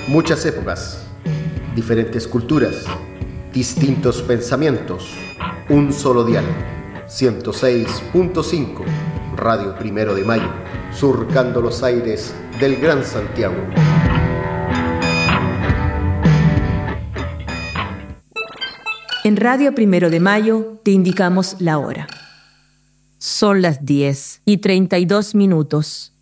Muchas épocas, diferentes culturas, distintos pensamientos, un solo dial. 106.5, Radio Primero de Mayo, surcando los aires del Gran Santiago. En Radio Primero de Mayo te indicamos la hora. Son las 10:32.